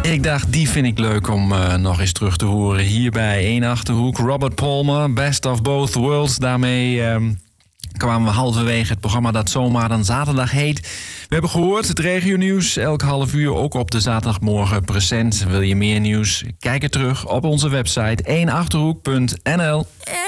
Ik dacht, die vind ik leuk om nog eens terug te horen hier bij 1 Achterhoek. Robert Palmer, Best of Both Worlds. Daarmee kwamen we halverwege het programma dat zomaar dan zaterdag heet. We hebben gehoord, het regionieuws, elk half uur ook op de zaterdagmorgen present. Wil je meer nieuws? Kijk er terug op onze website 1achterhoek.nl.